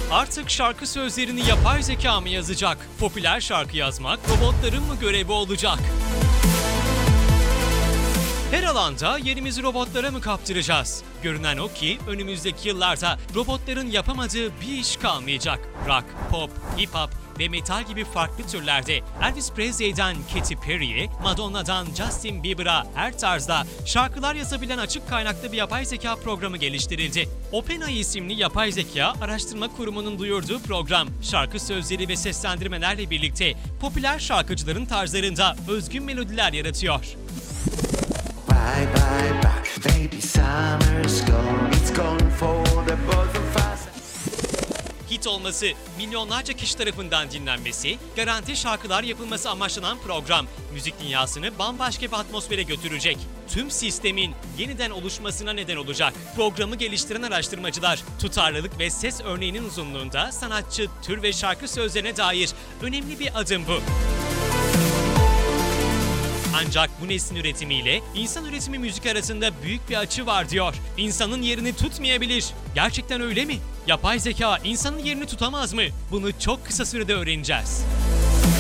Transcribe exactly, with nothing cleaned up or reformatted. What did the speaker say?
Artık şarkı sözlerini yapay zeka mı yazacak? Popüler şarkı yazmak robotların mı görevi olacak? Her alanda yerimizi robotlara mı kaptıracağız? Görünen o ki önümüzdeki yıllarda robotların yapamadığı bir iş kalmayacak. Rock, pop, hip hop ve metal gibi farklı türlerde Elvis Presley'den Katy Perry'e, Madonna'dan Justin Bieber'a her tarzda şarkılar yazabilen açık kaynaklı bir yapay zeka programı geliştirildi. OpenAI isimli yapay zeka araştırma kurumunun duyurduğu program, şarkı sözleri ve seslendirmelerle birlikte popüler şarkıcıların tarzlarında özgün melodiler yaratıyor. Bye bye bye, baby summer's gone, it's gone for the both of us. Hit olması, milyonlarca kişi tarafından dinlenmesi, garanti şarkılar yapılması amaçlanan program, müzik dünyasını bambaşka bir atmosfere götürecek. Tüm sistemin yeniden oluşmasına neden olacak. Programı geliştiren araştırmacılar, tutarlılık ve ses örneğinin uzunluğunda sanatçı, tür ve şarkı sözlerine dair önemli bir adım bu. Ancak bu neslin üretimiyle insan üretimi müzik arasında büyük bir açı var diyor. İnsanın yerini tutmayabilir. Gerçekten öyle mi? Yapay zeka insanın yerini tutamaz mı? Bunu çok kısa sürede öğreneceğiz.